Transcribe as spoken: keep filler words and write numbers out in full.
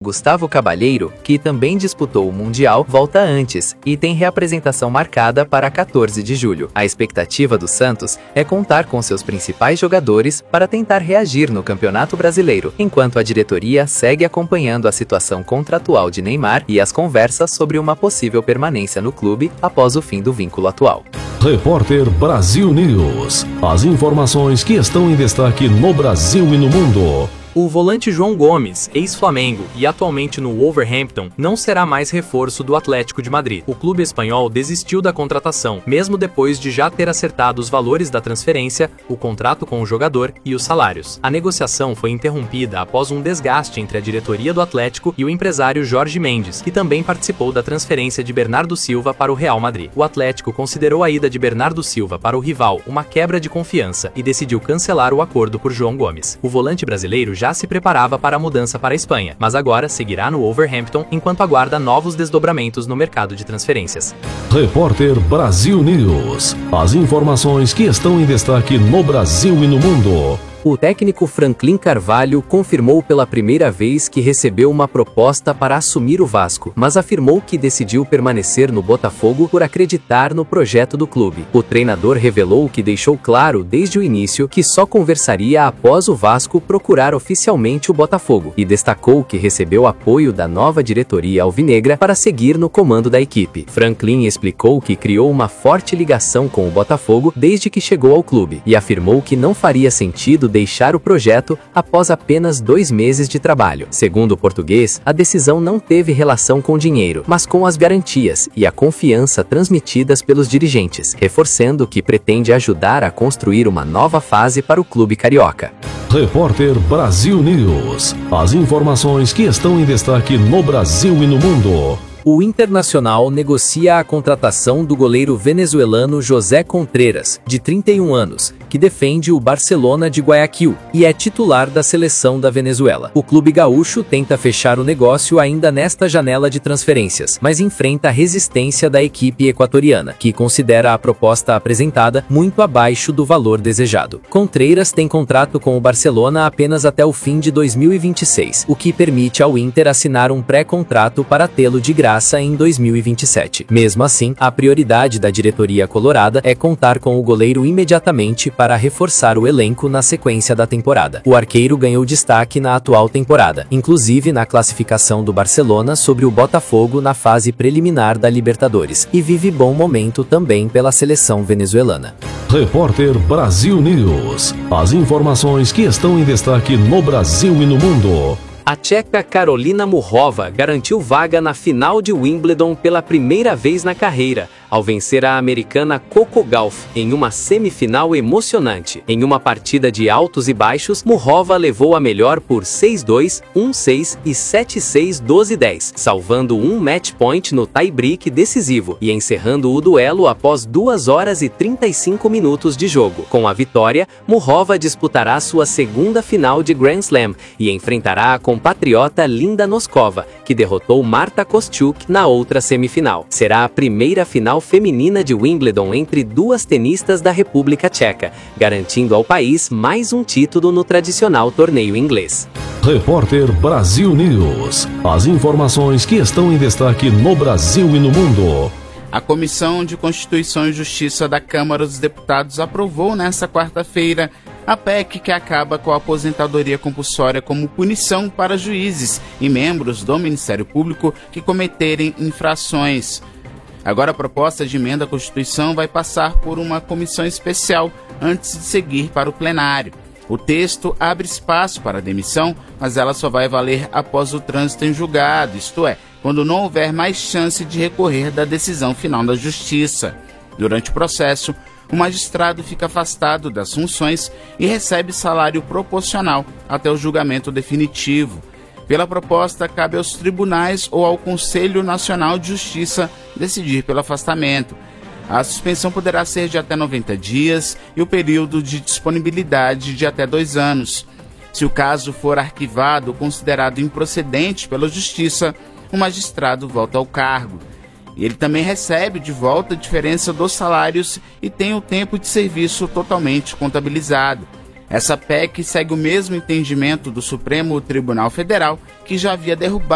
Gustavo Cabalheiro, que também disputou o Mundial, volta antes e tem reapresentação marcada para quatorze de julho. A expectativa do Santos é contar com seus principais jogadores para tentar reagir no Campeonato Brasileiro, enquanto a diretoria segue acompanhando a situação contratual de Neymar e as conversas sobre uma possível permanência no clube após o fim do vínculo atual. Repórter Brasil News. As informações que estão em destaque no Brasil e no mundo. O volante João Gomes, ex-Flamengo e atualmente no Wolverhampton, não será mais reforço do Atlético de Madrid. O clube espanhol desistiu da contratação, mesmo depois de já ter acertado os valores da transferência, o contrato com o jogador e os salários. A negociação foi interrompida após um desgaste entre a diretoria do Atlético e o empresário Jorge Mendes, que também participou da transferência de Bernardo Silva para o Real Madrid. O Atlético considerou a ida de Bernardo Silva para o rival uma quebra de confiança e decidiu cancelar o acordo por João Gomes. O volante brasileiro já se preparava para a mudança para a Espanha, mas agora seguirá no Wolverhampton enquanto aguarda novos desdobramentos no mercado de transferências. Repórter Brasil News. As informações que estão em destaque no Brasil e no mundo. O técnico Franklin Carvalho confirmou pela primeira vez que recebeu uma proposta para assumir o Vasco, mas afirmou que decidiu permanecer no Botafogo por acreditar no projeto do clube. O treinador revelou que deixou claro desde o início que só conversaria após o Vasco procurar oficialmente o Botafogo e destacou que recebeu apoio da nova diretoria alvinegra para seguir no comando da equipe. Franklin explicou que criou uma forte ligação com o Botafogo desde que chegou ao clube e afirmou que não faria sentido deixar o projeto após apenas dois meses de trabalho. Segundo o português, a decisão não teve relação com dinheiro, mas com as garantias e a confiança transmitidas pelos dirigentes, reforçando que pretende ajudar a construir uma nova fase para o clube carioca. Repórter Brasil News. As informações que estão em destaque no Brasil e no mundo. O Internacional negocia a contratação do goleiro venezuelano José Contreras, de trinta e um anos, que defende o Barcelona de Guayaquil e é titular da seleção da Venezuela. O clube gaúcho tenta fechar o negócio ainda nesta janela de transferências, mas enfrenta a resistência da equipe equatoriana, que considera a proposta apresentada muito abaixo do valor desejado. Contreras tem contrato com o Barcelona apenas até o fim de dois mil e vinte e seis, o que permite ao Inter assinar um pré-contrato para tê-lo de graça em dois mil e vinte e sete. Mesmo assim, a prioridade da diretoria colorada é contar com o goleiro imediatamente para reforçar o elenco na sequência da temporada. O arqueiro ganhou destaque na atual temporada, inclusive na classificação do Barcelona sobre o Botafogo na fase preliminar da Libertadores, e vive bom momento também pela seleção venezuelana. Repórter Brasil News. As informações que estão em destaque no Brasil e no mundo. A tcheca Karolina Muchova garantiu vaga na final de Wimbledon pela primeira vez na carreira, ao vencer a americana Coco Gauff em uma semifinal emocionante. Em uma partida de altos e baixos, Muchova levou a melhor por seis a dois, um a seis e sete a seis, doze a dez, salvando um match point no tie-break decisivo e encerrando o duelo após duas horas e trinta e cinco minutos de jogo. Com a vitória, Muchova disputará sua segunda final de Grand Slam e enfrentará a compatriota Linda Noskova, que derrotou Marta Kostyuk na outra semifinal. Será a primeira final feminina de Wimbledon entre duas tenistas da República Tcheca, garantindo ao país mais um título no tradicional torneio inglês. Repórter Brasil News. As informações que estão em destaque no Brasil e no mundo. A Comissão de Constituição e Justiça da Câmara dos Deputados aprovou nesta quarta-feira a P E C que acaba com a aposentadoria compulsória como punição para juízes e membros do Ministério Público que cometerem infrações. Agora a proposta de emenda à Constituição vai passar por uma comissão especial antes de seguir para o plenário. O texto abre espaço para a demissão, mas ela só vai valer após o trânsito em julgado, isto é, quando não houver mais chance de recorrer da decisão final da Justiça. Durante o processo, o magistrado fica afastado das funções e recebe salário proporcional até o julgamento definitivo. Pela proposta, cabe aos tribunais ou ao Conselho Nacional de Justiça decidir pelo afastamento. A suspensão poderá ser de até noventa dias e o período de disponibilidade de até dois anos. Se o caso for arquivado ou considerado improcedente pela Justiça, o magistrado volta ao cargo. E ele também recebe de volta a diferença dos salários e tem o tempo de serviço totalmente contabilizado. Essa P E C segue o mesmo entendimento do Supremo Tribunal Federal, que já havia derrubado